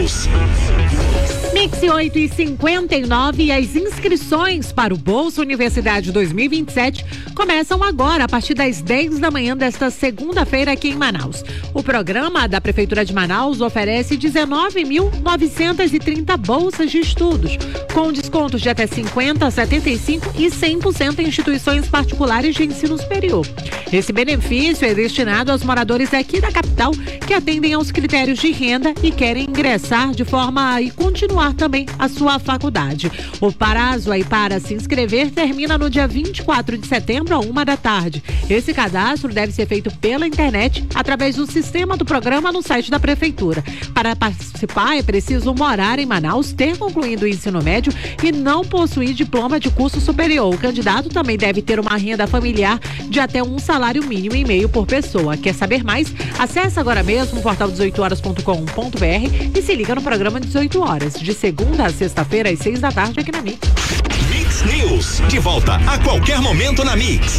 News. Mix 8h59 e as inscrições para o Bolsa Universidade 2027 começam agora, a partir das 10 da manhã desta segunda-feira aqui em Manaus. O programa da Prefeitura de Manaus oferece 19.930 bolsas de estudos, com descontos de até 50%, 75% e 100% em instituições particulares de ensino superior. Esse benefício é destinado aos moradores aqui da capital que atendem aos critérios de renda e querem ingressar de forma e continuar também a sua faculdade. O prazo aí para se inscrever termina no dia 24 de setembro, à 13h. Esse cadastro deve ser feito pela internet através do sistema do programa no site da Prefeitura. Para participar é preciso morar em Manaus, ter concluído o ensino médio e não possuir diploma de curso superior. O candidato também deve ter uma renda familiar de até um salário mínimo e meio por pessoa. Quer saber mais? Acesse agora mesmo o portal 18horas.com.br e se liga no programa 18 horas, de segunda a sexta-feira às 6 da tarde aqui na Mix. Mix News, de volta a qualquer momento na Mix.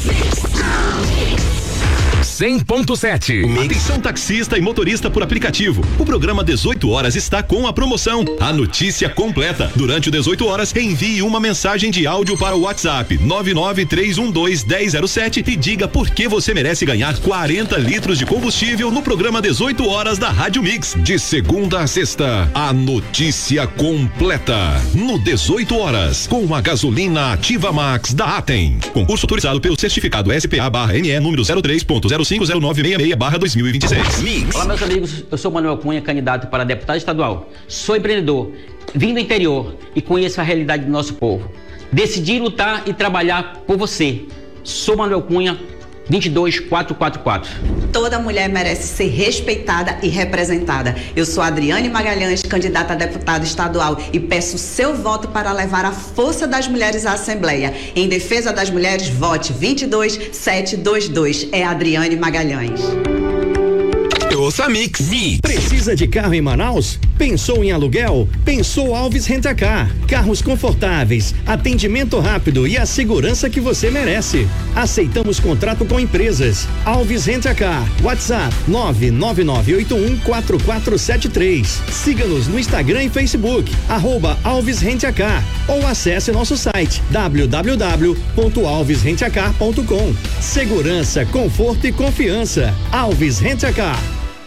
100.7. Atenção taxista e motorista por aplicativo. O programa 18 horas está com a promoção. A notícia completa. Durante o 18 horas, envie uma mensagem de áudio para o WhatsApp 993121007 e diga por que você merece ganhar 40 litros de combustível no programa 18 horas da Rádio Mix. De segunda a sexta, a notícia completa. No 18 horas, com a gasolina Ativa Max da Atem. Concurso autorizado pelo certificado SPA/NE número 03.050966/2026. Mix. Olá, meus amigos, eu sou Manuel Cunha, candidato para deputado estadual. Sou empreendedor, vim do interior e conheço a realidade do nosso povo. Decidi lutar e trabalhar por você. Sou Manuel Cunha, 22444. Toda mulher merece ser respeitada e representada. Eu sou Adriane Magalhães, candidata a deputada estadual, e peço seu voto para levar a força das mulheres à Assembleia. Em defesa das mulheres, vote 22722. É Adriane Magalhães. Ouça Mix. Precisa de carro em Manaus? Pensou em aluguel? Pensou Alves Rent-A-Car. Carros confortáveis, atendimento rápido e a segurança que você merece. Aceitamos contrato com empresas. Alves Rent-A-Car. WhatsApp 999814473. Siga-nos no Instagram e Facebook, @Alves Rent-A-Car, ou acesse nosso site www.alvesrentacar.com. Segurança, conforto e confiança. Alves Rent-A-Car.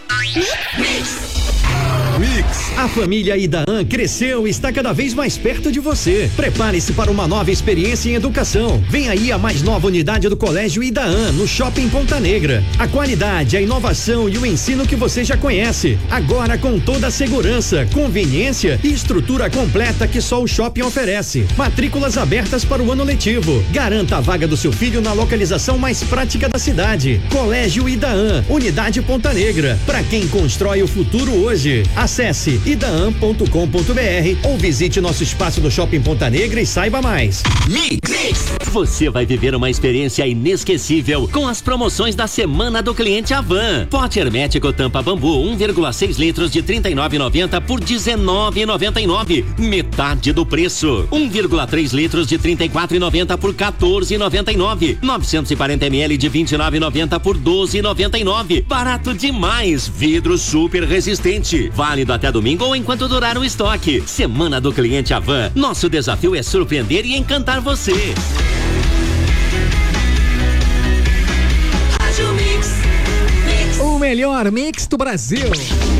Mix. A família Idaan cresceu e está cada vez mais perto de você. Prepare-se para uma nova experiência em educação. Vem aí a mais nova unidade do Colégio Idaan, no Shopping Ponta Negra. A qualidade, a inovação e o ensino que você já conhece. Agora com toda a segurança, conveniência e estrutura completa que só o shopping oferece. Matrículas abertas para o ano letivo. Garanta a vaga do seu filho na localização mais prática da cidade. Colégio Idaan, Unidade Ponta Negra. Para quem constrói o futuro hoje. Acesse idaan.com.br ou visite nosso espaço do Shopping Ponta Negra e saiba mais. Mix. Você vai viver uma experiência inesquecível com as promoções da Semana do Cliente Avan. Pote hermético tampa bambu 1,6 litros de R$ 39,90 por R$ 19,99. Metade do preço. 1,3 litros de R$ 34,90 por R$ 14,99. 940 ml de R$ 29,90 por R$ 12,99. Barato demais. Vidro super resistente. Válido até domingo ou enquanto durar o estoque. Semana do Cliente Avan. Nosso desafio é surpreender e encantar você. O melhor mix do Brasil.